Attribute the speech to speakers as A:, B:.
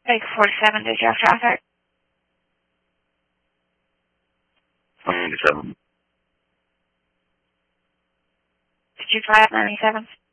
A: Big 47, did you have traffic?
B: 97.
A: Did you fly up 97?